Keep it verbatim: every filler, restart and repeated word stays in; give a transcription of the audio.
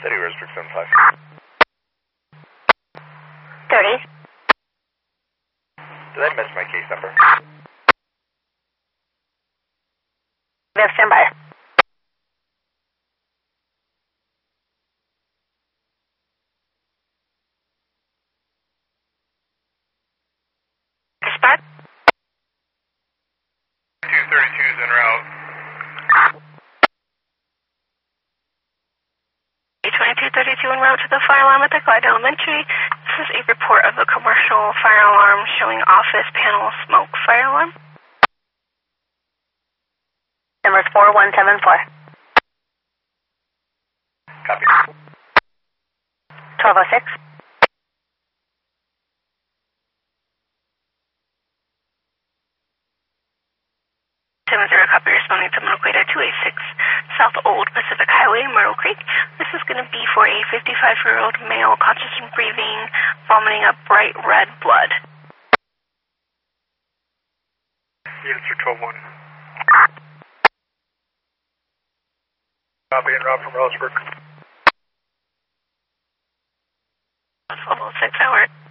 City Roseburg seven five. thirty. Did I miss my case number? Yes, stand by. Dispatch? two thirty-two is en route. twenty-two thirty-two en route to the fire alarm at the Clyde Elementary. This is a report of a commercial fire alarm showing office panel smoke fire alarm. Number four one seven four. Copy. twelve oh six. seven zero copy, responding to Monoqueta two eighty-six South Old Pacific Highway, Myrtle Creek. This is going to be for a fifty-five-year-old male, conscious and breathing, vomiting up bright red blood. Units are twelve one. Copy, en route from Roseburg. twelve oh six hour.